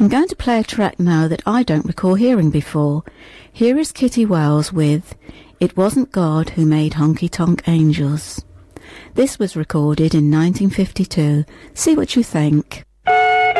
I'm going to play a track now that I don't recall hearing before. Here is Kitty Wells with It Wasn't God Who Made Honky Tonk Angels. This was recorded in 1952. See what you think.